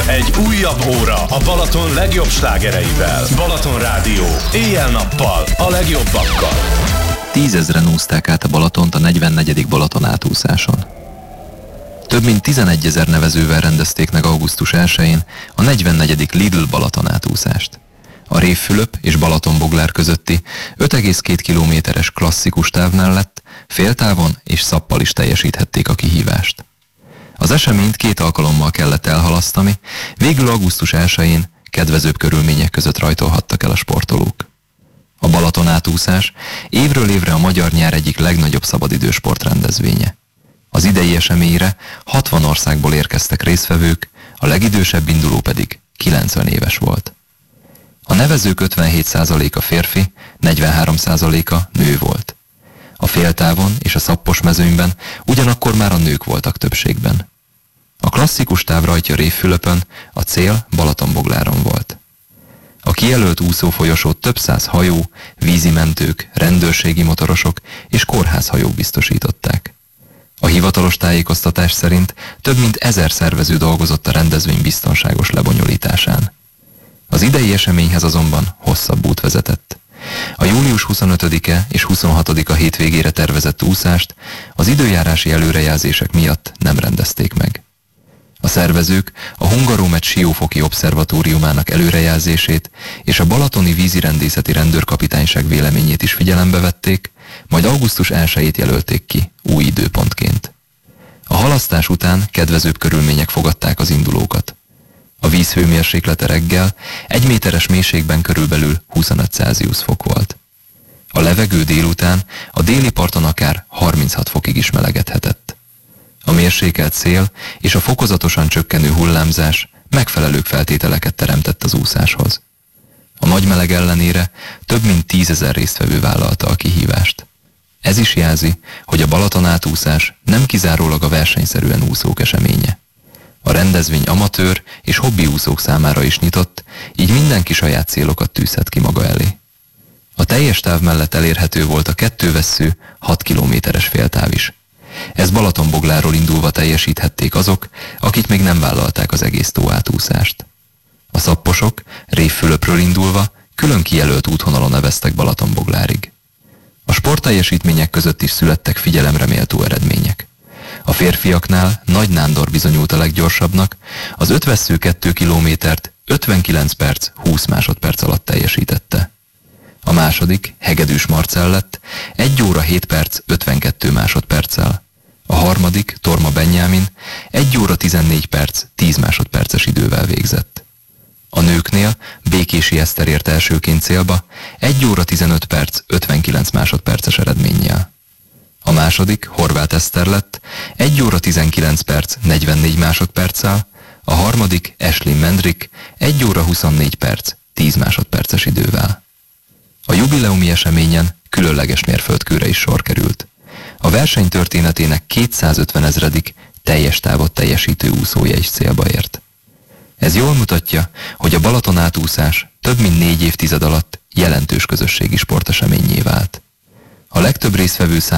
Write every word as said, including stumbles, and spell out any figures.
Egy újabb óra a Balaton legjobb slágereivel. Balaton Rádió. Éjjel-nappal a legjobbakkal. Tízezren úszták át a Balatont a negyvennegyedik Balaton átúszáson. Több mint tizenegyezer nevezővel rendezték meg augusztus elsején a negyvennegyedik Lidl Balaton átúszást. A Révfülöp és Balatonboglár közötti öt egész két kilométeres klasszikus táv mellett féltávon és szappal is teljesíthették a kihívást. Az eseményt két alkalommal kellett elhalasztani, végül augusztus elsején kedvezőbb körülmények között rajtolhattak el a sportolók. A Balaton átúszás évről évre a magyar nyár egyik legnagyobb szabadidős sportrendezvénye. Az idei eseményre hatvan országból érkeztek résztvevők, a legidősebb induló pedig kilencven éves volt. A nevezők ötvenhét százaléka férfi, negyvenhárom százaléka nő volt. A féltávon és a szappos mezőnyben ugyanakkor már a nők voltak többségben. A klasszikus táv rajtja Révfülöpön, a cél Balatonbogláron volt. A kijelölt úszófolyosót több száz hajó, vízimentők, rendőrségi motorosok és kórházhajók biztosították. A hivatalos tájékoztatás szerint több mint ezer szervező dolgozott a rendezvény biztonságos lebonyolításán. Az idei eseményhez azonban hosszabb út vezetett. A július huszonötödike és huszonhatodika hétvégére tervezett úszást az időjárási előrejelzések miatt nem rendezték meg. A szervezők a Hungaromet Siófoki Obszervatóriumának előrejelzését és a Balatoni Vízirendészeti Rendőrkapitányság véleményét is figyelembe vették, majd augusztus elsejét jelölték ki új időpontként. A halasztás után kedvezőbb körülmények fogadták az indulókat. A víz hőmérséklete reggel egy méteres mélységben körülbelül huszonöt Celsius fok volt. A levegő délután a déli parton akár harminchat fokig is melegedhetett. A mérsékelt szél és a fokozatosan csökkenő hullámzás megfelelő feltételeket teremtett az úszáshoz. A nagy meleg ellenére több mint tízezer résztvevő vállalta a kihívást. Ez is jelzi, hogy a Balaton átúszás nem kizárólag a versenyszerűen úszók eseménye. A rendezvény amatőr és hobbiúszók számára is nyitott, így mindenki saját célokat tűzhet ki maga elé. A teljes táv mellett elérhető volt a kettővessző hat kilométeres féltáv is. Ez Balatonbogláról indulva teljesíthették azok, akik még nem vállalták az egész tó átúszást. A szapposok Révfülöpről indulva külön kijelölt útvonalon neveztek Balatonboglárig. A sportteljesítmények között is születtek figyelemre méltó eredmények. A férfiaknál Nagy Nándor bizonyult a leggyorsabbnak, az ötvessző kettő kilométert ötvenkilenc perc húsz másodperc alatt teljesítette. A második, Hegedűs Marcell lett, egy óra hét perc ötvenkettő másodperccel. A harmadik, Torma Benyámin, egy óra tizennégy perc tíz másodperces idővel végzett. A nőknél Békési Eszter ért elsőként célba, egy óra tizenöt perc ötvenkilenc másodperces eredménnyel. A második, Horváth Eszter lett, egy óra tizenkilenc perc negyvennégy másodperccel, a harmadik, Eslin Mendrik, egy óra huszonnégy perc tíz másodperces idővel. A jubileumi eseményen különleges mérföldkőre is sor került. A verseny történetének kétszázötvenezredik teljes távot teljesítő úszója is célba ért. Ez jól mutatja, hogy a Balaton átúszás több mint négy évtized alatt jelentős közösségi sporteseményé vált. A legtöbb résztvevő számára